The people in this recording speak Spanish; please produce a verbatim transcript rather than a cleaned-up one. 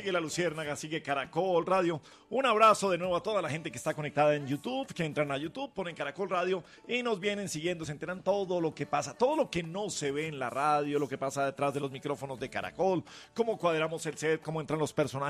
sigue La Luciérnaga, sigue Caracol Radio. Un abrazo de nuevo a toda la gente que está conectada en YouTube, que entran a YouTube, ponen Caracol Radio y nos vienen siguiendo, se enteran todo lo que pasa, todo lo que no se ve en la radio, lo que pasa detrás de los micrófonos de Caracol, cómo cuadramos el set, cómo entran los personajes